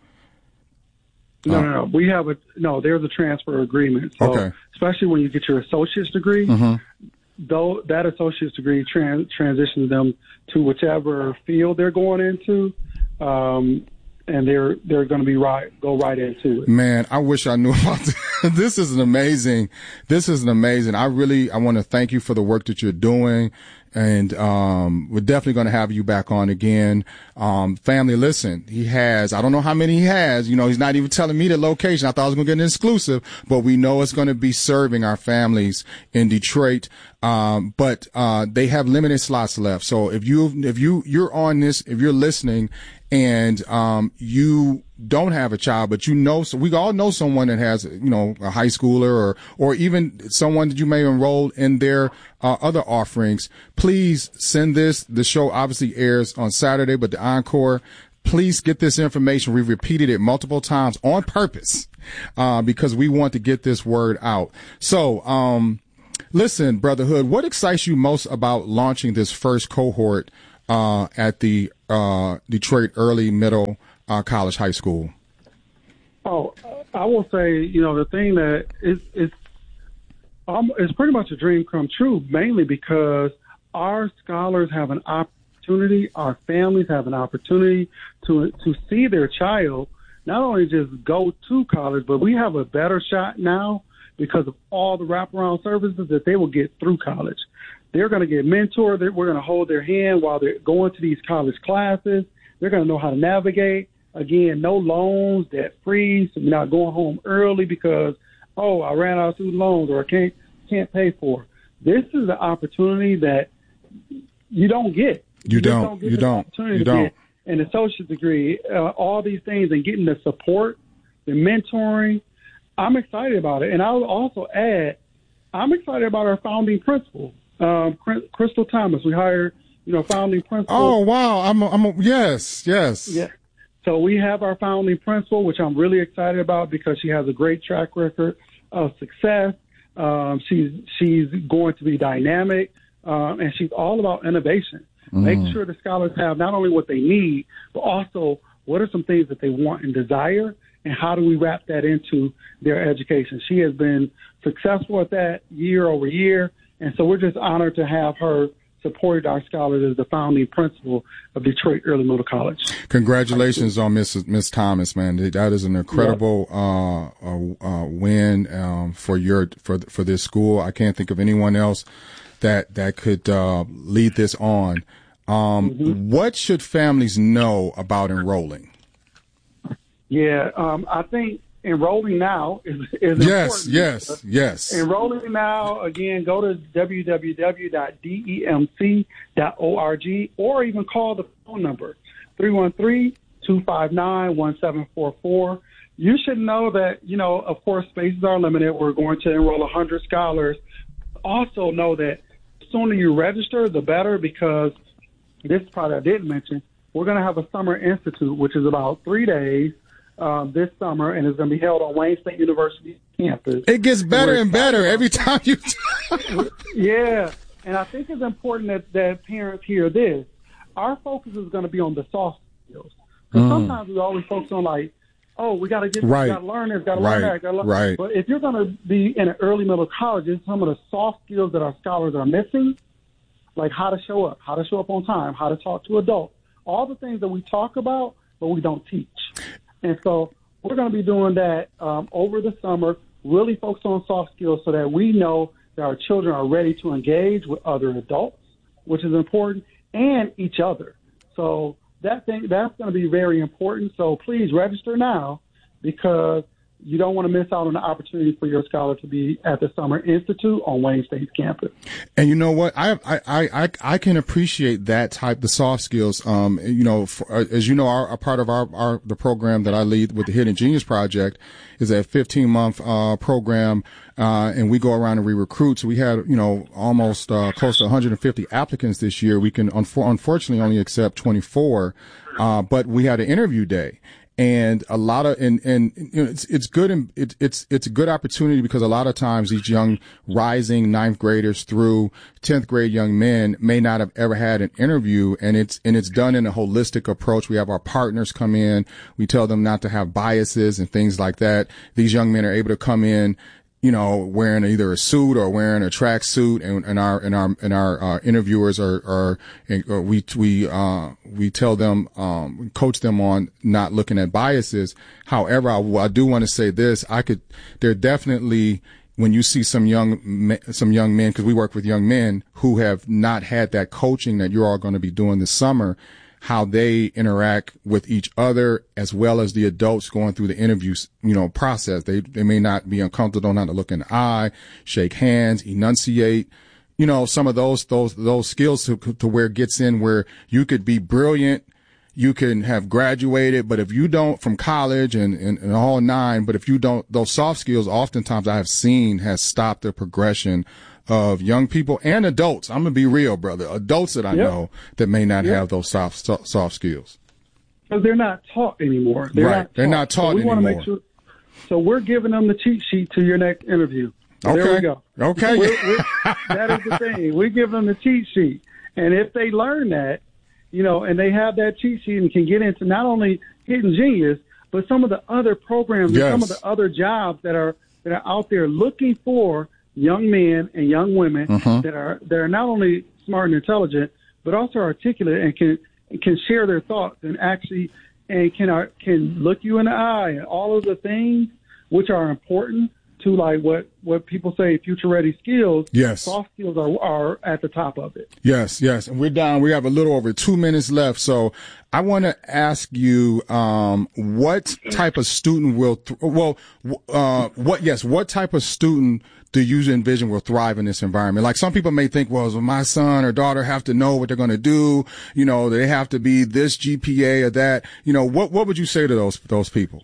Uh, no, no, no. We have a no. There's a transfer agreement. So okay. Especially when you get your associate's degree, mm-hmm. though that associate's degree trans- transitions them to whichever field they're going into. Um, And they're they're going to be right go right into it. Man, I wish I knew about this. This is an amazing. This is an amazing. I really I want to thank you for the work that you're doing, and um, we're definitely going to have you back on again. Um, family, listen, he has. I don't know how many he has. You know, he's not even telling me the location. I thought I was going to get an exclusive, but we know it's going to be serving our families in Detroit. Um, but uh, they have limited slots left. So if you if you you're on this, if you're listening. And, um, you don't have a child, but you know, so we all know someone that has, you know, a high schooler or, or even someone that you may enroll in their, uh, other offerings. Please send this. The show obviously airs on Saturday, but the encore please get this information. We've repeated it multiple times on purpose, uh, because we want to get this word out. So, um, listen, Brother Hood, what excites you most about launching this first cohort, uh, at the, uh, Detroit Early Middle, uh, College High School? Oh, I will say, you know, the thing that is, it's, um, it's pretty much a dream come true, mainly because our scholars have an opportunity, our families have an opportunity to to see their child not only just go to college, but we have a better shot now because of all the wraparound services that they will get through college. They're going to get mentored. We're going to hold their hand while they're going to these college classes. They're going to know how to navigate. Again, no loans, debt free, so you're not going home early because, oh, I ran out of student loans or I can't can't pay for. This is the opportunity that you don't get. You, you don't. don't get you don't. Opportunity you to don't. Get an associate degree, uh, all these things, and getting the support, the mentoring. I'm excited about it, and I'll also add, I'm excited about our founding principal, um, Crystal Thomas. We hired, you know, founding principal. Oh wow! I'm. A, I'm. A, yes. Yes. Yeah. So we have our founding principal, which I'm really excited about because she has a great track record of success. Um, she's she's going to be dynamic, um, and she's all about innovation. Mm. Making sure the scholars have not only what they need, but also what are some things that they want and desire, and how do we wrap that into their education. She has been successful at that year over year, and so we're just honored to have her supported our scholars as the founding principal of Detroit Early Middle College. Congratulations on Miss Miss Thomas, man. That is an incredible yep. uh, uh, win um, for your for for this school. I can't think of anyone else that that could uh, lead this on. Um, mm-hmm. What should families know about enrolling? Yeah, um, I think enrolling now is, is yes, important. Yes, yes, yes. Enrolling now, again, go to w w w dot d e m c dot org or even call the phone number, three one three, two five nine, one seven four four. You should know that, you know, of course, spaces are limited. We're going to enroll one hundred scholars. Also know that the sooner you register, the better, because this part I didn't mention, we're going to have a summer institute, which is about three days. Um, this summer, and it's going to be held on Wayne State University campus. It gets better and better every time you. Yeah, and I think it's important that, that parents hear this. Our focus is going to be on the soft skills. Because mm. sometimes we always focus on like, oh, we got to get, right. we got to learn this, got to right. learn that, got to learn. Right. But if you're going to be in an early middle college, it's some of the soft skills that our scholars are missing, like how to show up, how to show up on time, how to talk to adults, all the things that we talk about, but we don't teach. And so we're going to be doing that um, over the summer, really focus on soft skills so that we know that our children are ready to engage with other adults, which is important, and each other. So that thing that's going to be very important. So please register now, because you don't want to miss out on the opportunity for your scholar to be at the Summer Institute on Wayne State's campus. And you know what? I I I I can appreciate that type, the soft skills. Um, you know, for, as you know, our, a part of our, our the program that I lead with the Hidden Genius Project is a fifteen month uh, program, uh, and we go around and we recruit. So we had, you know, almost uh, close to one hundred fifty applicants this year. We can unfor- unfortunately only accept twenty-four, uh, but we had an interview day. And a lot of, and, and, you know, it's, it's good and it, it's, it's a good opportunity because a lot of times these young rising ninth graders through tenth grade young men may not have ever had an interview, and it's, and it's done in a holistic approach. We have our partners come in. We tell them not to have biases and things like that. These young men are able to come in, you know, wearing either a suit or wearing a track suit, and, and our, and our, and our, uh, interviewers are, are, or we, we, uh, we tell them, um, coach them on not looking at biases. However, I, I do want to say this. I could, there definitely, when you see some young, some young men, cause we work with young men who have not had that coaching that you're all going to be doing this summer, how they interact with each other as well as the adults going through the interview, you know, process. They, they may not be uncomfortable not to look in the eye, shake hands, enunciate, you know, some of those, those, those skills to, to where it gets in where you could be brilliant. You can have graduated, but if you don't from college and, and, and all nine, but if you don't, those soft skills oftentimes I have seen has stopped the progression of young people and adults. I'm going to be real, brother. Adults that I yep. know that may not yep. have those soft, soft, soft skills. because they're not taught anymore. They're right. not They're not taught so we anymore. Want to make sure, so we're giving them the cheat sheet to your next interview. So okay. There we go. Okay. We're, we're, that is the thing. We give them the cheat sheet. And if they learn that, you know, and they have that cheat sheet and can get into not only Hidden Genius, but some of the other programs yes. and some of the other jobs that are that are out there looking for young men and young women mm-hmm. that are that are not only smart and intelligent, but also articulate and can can share their thoughts and actually and can are, can look you in the eye and all of the things which are important to like what, what people say future ready skills. Yes. Soft skills are, are at the top of it. Yes, yes. And we're down. We have a little over two minutes left. So I want to ask you, um, what type of student will, th- well, uh, what, yes, what type of student do you envision will thrive in this environment? Like some people may think, well, well my son or daughter have to know what they're going to do. You know, they have to be this G P A or that. You know, what, what would you say to those, those people?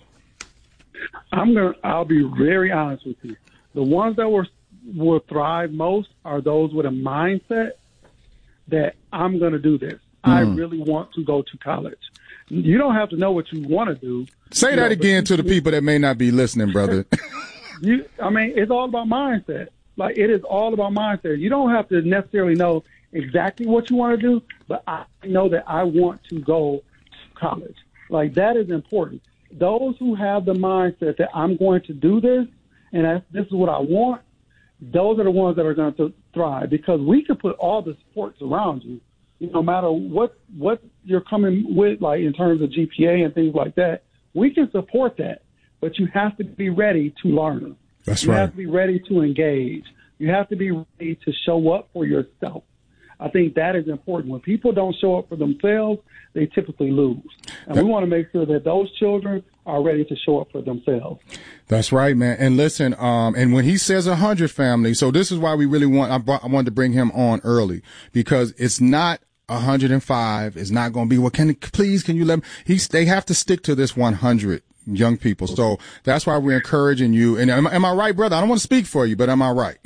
I'm gonna. I'll be very honest with you. The ones that will will thrive most are those with a mindset that I'm going to do this. Mm. I really want to go to college. You don't have to know what you want to do. Say that know, again to the people that may not be listening, brother. you, I mean, it's all about mindset. Like it is all about mindset. You don't have to necessarily know exactly what you want to do, but I know that I want to go to college. Like that is important. Those who have the mindset that I'm going to do this and I, this is what I want, those are the ones that are going to thrive because we can put all the supports around you, no matter what, what you're coming with, like in terms of G P A and things like that. We can support that, but you have to be ready to learn. That's you right. You have to be ready to engage. You have to be ready to show up for yourself. I think that is important. When people don't show up for themselves, they typically lose. And we want to make sure that those children are ready to show up for themselves. That's right, man. And listen, um, and when he says a hundred family, so this is why we really want, I, brought, I wanted to bring him on early because it's not a hundred and five. It's not going to be, well, can please, can you let me, he's, they have to stick to this one hundred young people. So that's why we're encouraging you. And am, am I right, brother? I don't want to speak for you, but am I right?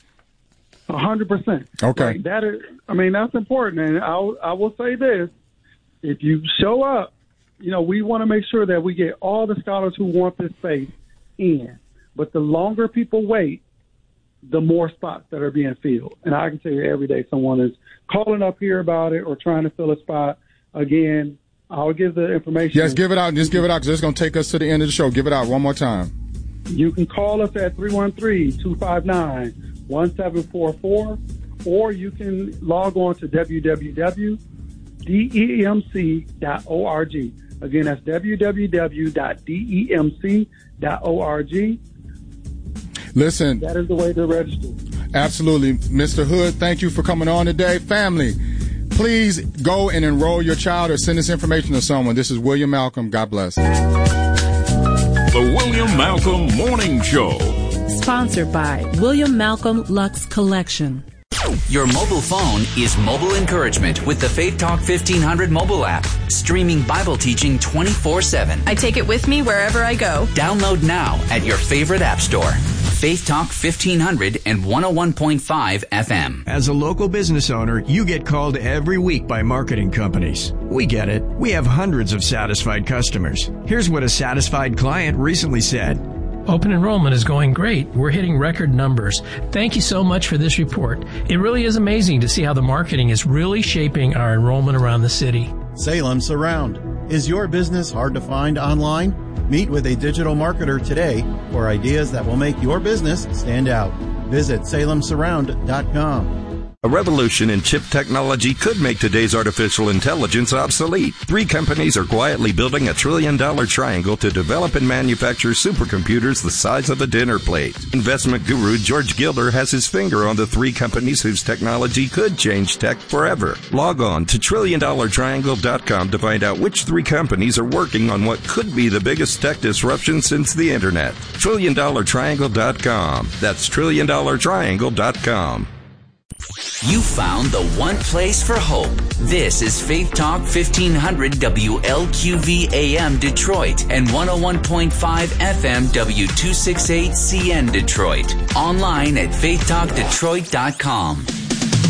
A hundred percent. Okay. Like that is, I mean, that's important. And I'll, I will say this. If you show up, you know, we want to make sure that we get all the scholars who want this space in. But the longer people wait, the more spots that are being filled. And I can tell you every day someone is calling up here about it or trying to fill a spot. Again, I'll give the information. Yes, give it out. Just give it out because it's going to take us to the end of the show. Give it out one more time. You can call us at three one three, two five nine, one seven four four, or you can log on to w w w dot d e m c dot org. Again, that's w w w dot d e m c dot org. Listen. That is the way to register. Absolutely. Mister Hood, thank you for coming on today. Family, please go and enroll your child or send this information to someone. This is William Malcolm. God bless. The William Malcolm Morning Show. Sponsored by William Malcolm Lux Collection. Your mobile phone is mobile encouragement with the Faith Talk fifteen hundred mobile app. Streaming Bible teaching twenty-four seven. I take it with me wherever I go. Download now at your favorite app store. Faith Talk fifteen hundred and one oh one point five F M. As a local business owner, you get called every week by marketing companies. We get it. We have hundreds of satisfied customers. Here's what a satisfied client recently said. Open enrollment is going great. We're hitting record numbers. Thank you so much for this report. It really is amazing to see how the marketing is really shaping our enrollment around the city. Salem Surround. Is your business hard to find online? Meet with a digital marketer today for ideas that will make your business stand out. Visit salem surround dot com. A revolution in chip technology could make today's artificial intelligence obsolete. Three companies are quietly building a trillion-dollar triangle to develop and manufacture supercomputers the size of a dinner plate. Investment guru George Gilder has his finger on the three companies whose technology could change tech forever. Log on to trillion dollar triangle dot com to find out which three companies are working on what could be the biggest tech disruption since the Internet. trillion dollar triangle dot com. That's trillion dollar triangle dot com. You found the one place for hope. This is Faith Talk fifteen hundred W L Q V A M Detroit and one oh one point five F M W two sixty-eight C N Detroit. Online at faith talk detroit dot com.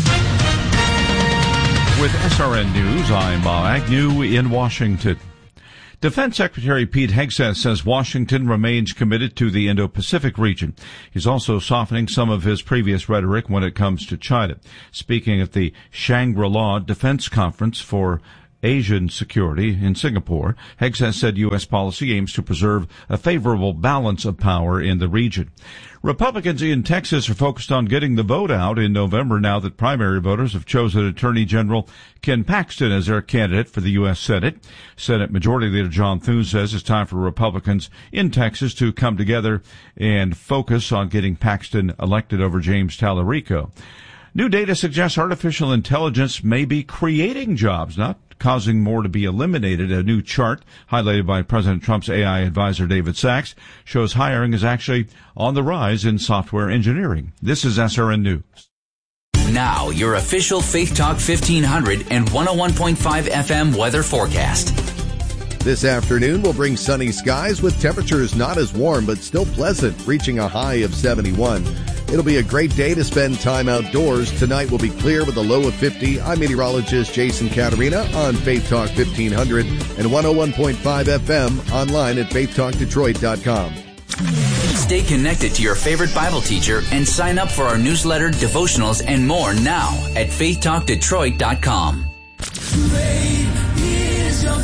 With S R N News, I'm Bob Agnew in Washington. Defense Secretary Pete Hegseth says Washington remains committed to the Indo-Pacific region. He's also softening some of his previous rhetoric when it comes to China. Speaking at the Shangri-La Defense Conference for Asian Security in Singapore, Hegseth said U S policy aims to preserve a favorable balance of power in the region. Republicans in Texas are focused on getting the vote out in November now that primary voters have chosen Attorney General Ken Paxton as their candidate for the U S Senate. Senate Majority Leader John Thune says it's time for Republicans in Texas to come together and focus on getting Paxton elected over James Tallarico. New data suggests artificial intelligence may be creating jobs, not causing more to be eliminated. A new chart highlighted by President Trump's A I advisor David Sachs shows hiring is actually on the rise in software engineering. This is S R N News. Now, your official Faith Talk fifteen hundred and one oh one point five F M weather forecast. This afternoon will bring sunny skies with temperatures not as warm but still pleasant, reaching a high of seventy-one. It'll be a great day to spend time outdoors. Tonight will be clear with a low of fifty. I'm meteorologist Jason Caterina on Faith Talk fifteen hundred and one oh one point five F M, online at faith talk detroit dot com. Stay connected to your favorite Bible teacher and sign up for our newsletter, devotionals, and more now at faith talk detroit dot com. Faith is your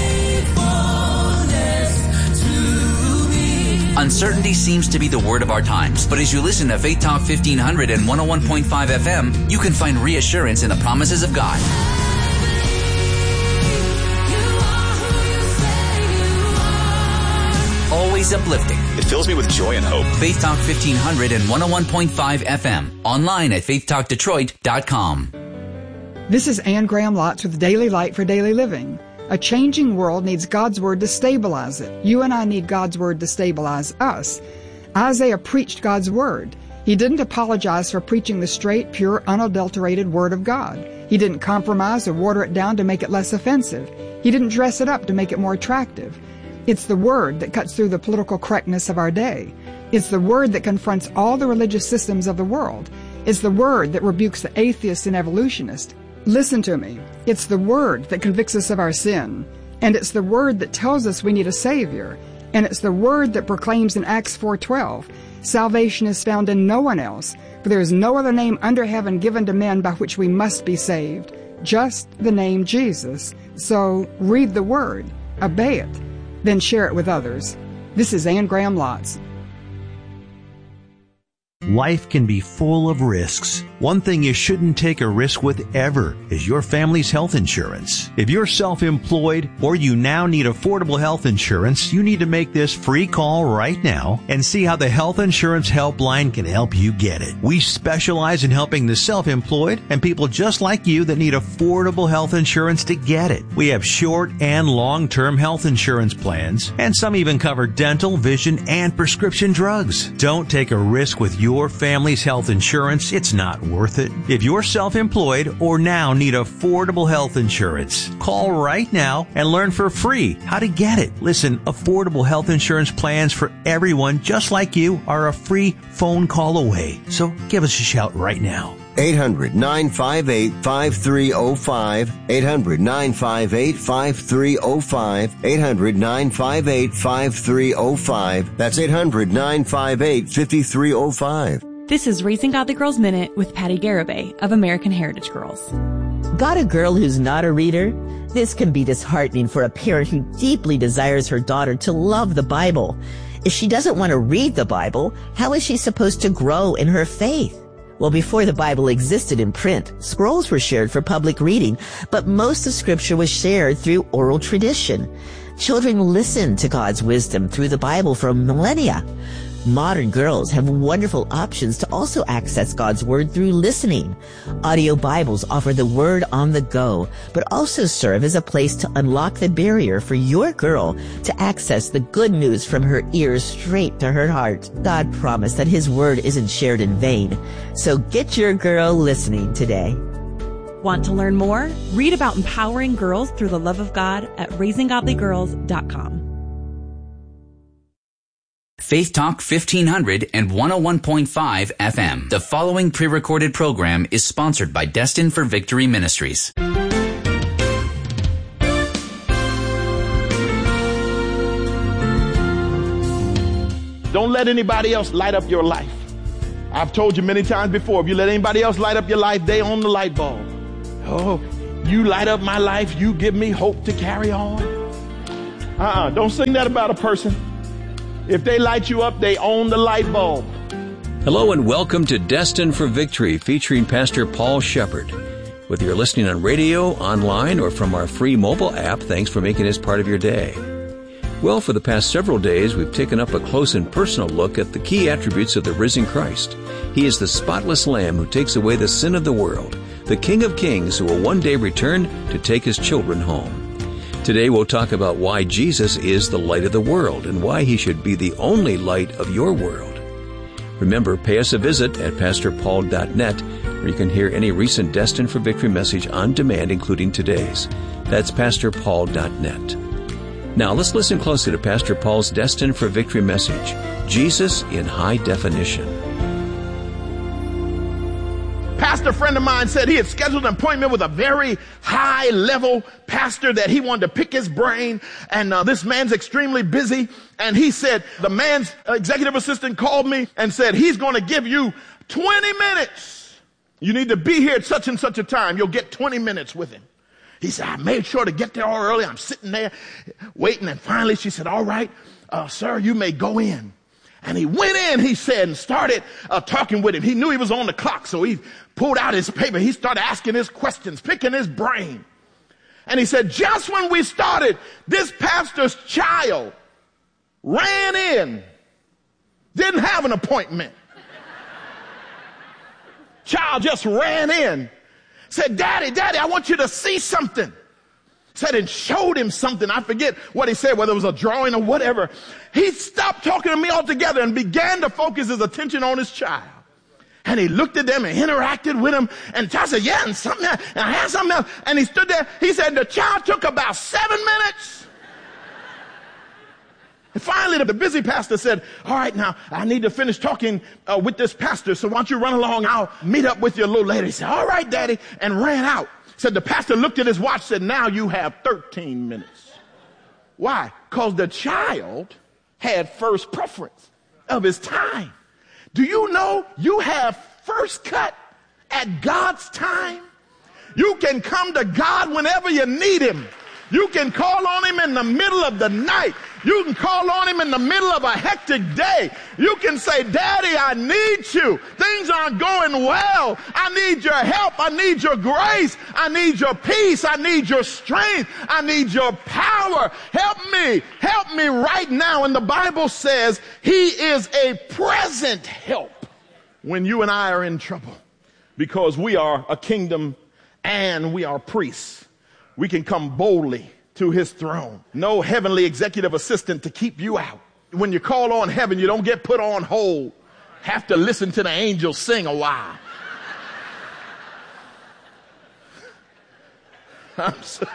faithfulness to me. Uncertainty seems to be the word of our times, but as you listen to Faith Talk fifteen hundred and one oh one point five F M, you can find reassurance in the promises of God. Always uplifting. It fills me with joy and hope. Faith Talk fifteen hundred and one oh one point five F M. Online at faith talk detroit dot com. This is Anne Graham Lotz with Daily Light for Daily Living. A changing world needs God's Word to stabilize it. You and I need God's Word to stabilize us. Isaiah preached God's Word. He didn't apologize for preaching the straight, pure, unadulterated Word of God. He didn't compromise or water it down to make it less offensive. He didn't dress it up to make it more attractive. It's the Word that cuts through the political correctness of our day. It's the Word that confronts all the religious systems of the world. It's the Word that rebukes the atheist and evolutionist. Listen to me. It's the Word that convicts us of our sin. And it's the Word that tells us we need a Savior. And it's the Word that proclaims in Acts four twelve, salvation is found in no one else, for there is no other name under heaven given to men by which we must be saved. Just the name Jesus. So read the Word, obey it, then share it with others. This is Anne Graham Lotz. Life can be full of risks. One thing you shouldn't take a risk with ever is your family's health insurance. If you're self-employed or you now need affordable health insurance, you need to make this free call right now and see how the Health Insurance Helpline can help you get it. We specialize in helping the self-employed and people just like you that need affordable health insurance to get it. We have short and long-term health insurance plans, and some even cover dental, vision, and prescription drugs. Don't take a risk with your Your family's health insurance. It's not worth it. If you're self-employed or now need affordable health insurance, call right now and learn for free how to get it. Listen, affordable health insurance plans for everyone just like you are a free phone call away. So give us a shout right now. eight hundred nine five eight five three zero five. eight hundred nine five eight five three zero five. eight hundred nine five eight five three zero five. That's eight hundred nine five eight five three zero five. This is Raising Godly Girls Minute with Patty Garibay of American Heritage Girls. Got a girl who's not a reader? This can be disheartening for a parent who deeply desires her daughter to love the Bible. If she doesn't want to read the Bible, how is she supposed to grow in her faith? Well, before the Bible existed in print, scrolls were shared for public reading, but most of Scripture was shared through oral tradition. Children listened to God's wisdom through the Bible for millennia. Modern girls have wonderful options to also access God's Word through listening. Audio Bibles offer the Word on the go, but also serve as a place to unlock the barrier for your girl to access the good news from her ears straight to her heart. God promised that His Word isn't shared in vain. So get your girl listening today. Want to learn more? Read about empowering girls through the love of God at raising godly girls dot com. Faith Talk fifteen hundred and one oh one point five F M. The following pre-recorded program is sponsored by Destined for Victory Ministries. Don't let anybody else light up your life. I've told you many times before, if you let anybody else light up your life, they own the light bulb. Oh, you light up my life, you give me hope to carry on. Uh-uh, don't sing that about a person. If they light you up, they own the light bulb. Hello and welcome to Destined for Victory, featuring Pastor Paul Shepard. Whether you're listening on radio, online, or from our free mobile app, thanks for making this part of your day. Well, for the past several days, we've taken up a close and personal look at the key attributes of the risen Christ. He is the spotless Lamb who takes away the sin of the world, the King of Kings who will one day return to take his children home. Today we'll talk about why Jesus is the light of the world and why he should be the only light of your world. Remember, pay us a visit at pastor paul dot net, where you can hear any recent Destined for Victory message on demand, including today's. That's pastor paul dot net. Now let's listen closely to Pastor Paul's Destined for Victory message, Jesus in High Definition. Pastor friend of mine said he had scheduled an appointment with a very high-level pastor that he wanted to pick his brain, and uh, this man's extremely busy, and he said, the man's executive assistant called me and said, he's going to give you twenty minutes. You need to be here at such and such a time. You'll get twenty minutes with him. He said, I made sure to get there all early. I'm sitting there waiting. And finally she said, all right, uh, sir, you may go in. And he went in, he said, and started uh, talking with him. He knew he was on the clock, so he pulled out his paper. He started asking his questions, picking his brain. And he said, just when we started, this pastor's child ran in, didn't have an appointment. Child just ran in. Said, Daddy, Daddy, I want you to see something. Said and showed him something. I forget what he said, whether it was a drawing or whatever. He stopped talking to me altogether and began to focus his attention on his child. And he looked at them and interacted with them. And the child said, yeah, and something else. And I had something else. And he stood there. He said, the child took about seven minutes. And finally, the busy pastor said, all right, now, I need to finish talking uh, with this pastor, so why don't you run along? I'll meet up with you a little later. He said, all right, Daddy, and ran out. Said the pastor looked at his watch, said, now you have thirteen minutes. Why? Because the child had first preference of his time. Do you know you have first cut at God's time? You can come to God whenever you need him. You can call on him in the middle of the night. You can call on him in the middle of a hectic day. You can say, Daddy, I need you. Things aren't going well. I need your help. I need your grace. I need your peace. I need your strength. I need your power. Help me. Help me right now. And the Bible says he is a present help when you and I are in trouble, because we are a kingdom and we are priests. We can come boldly to his throne. No heavenly executive assistant to keep you out. When you call on heaven, you don't get put on hold. Have to listen to the angels sing a while. I'm, so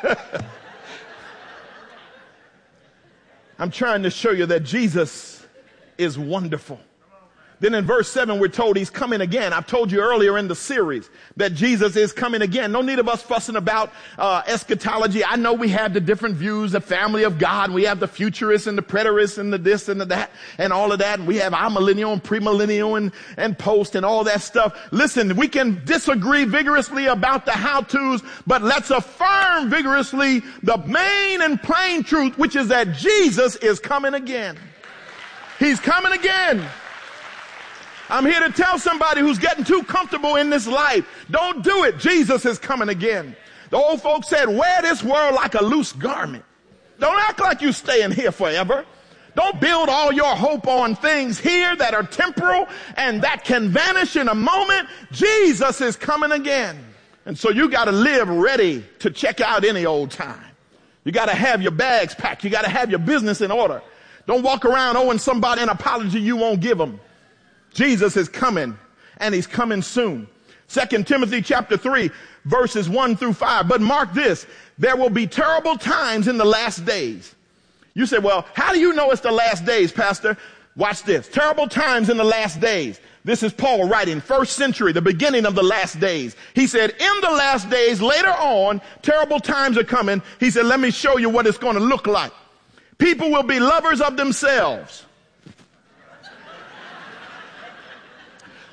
I'm trying to show you that Jesus is wonderful. Then in verse seven, we're told he's coming again. I've told you earlier in the series that Jesus is coming again. No need of us fussing about uh, eschatology. I know we have the different views, the family of God. We have the futurists and the preterists and the this and the that and all of that. And we have our millennial and premillennial and, and post and all that stuff. Listen, we can disagree vigorously about the how-tos, but let's affirm vigorously the main and plain truth, which is that Jesus is coming again. He's coming again. I'm here to tell somebody who's getting too comfortable in this life, don't do it. Jesus is coming again. The old folks said, wear this world like a loose garment. Don't act like you staying here forever. Don't build all your hope on things here that are temporal and that can vanish in a moment. Jesus is coming again. And so you got to live ready to check out any old time. You got to have your bags packed. You got to have your business in order. Don't walk around owing somebody an apology you won't give them. Jesus is coming, and he's coming soon. Second Timothy chapter three, verses one through five. But mark this, there will be terrible times in the last days. You say, well, how do you know it's the last days, Pastor? Watch this. Terrible times in the last days. This is Paul writing, first century, the beginning of the last days. He said, in the last days, later on, terrible times are coming. He said, let me show you what it's going to look like. People will be lovers of themselves.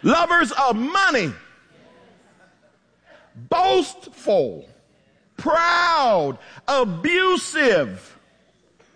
lovers of money, boastful, proud, abusive,